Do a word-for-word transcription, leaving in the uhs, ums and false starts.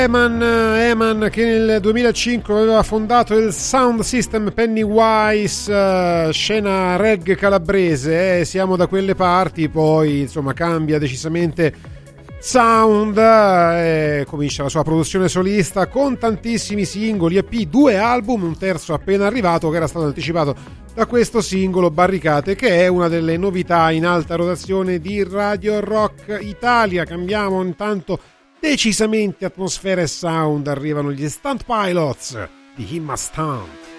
Eman, Eman che nel duemilacinque aveva fondato il Sound System Pennywise, uh, scena reggae calabrese, eh, siamo da quelle parti, poi insomma cambia decisamente sound, eh, comincia la sua produzione solista con tantissimi singoli, E P, due album, un terzo appena arrivato che era stato anticipato da questo singolo, Barricate, che è una delle novità in alta rotazione di Radio Rock Italia. Cambiamo intanto decisamente atmosfera e sound, arrivano gli Stunt Pilots di Him a Stunt.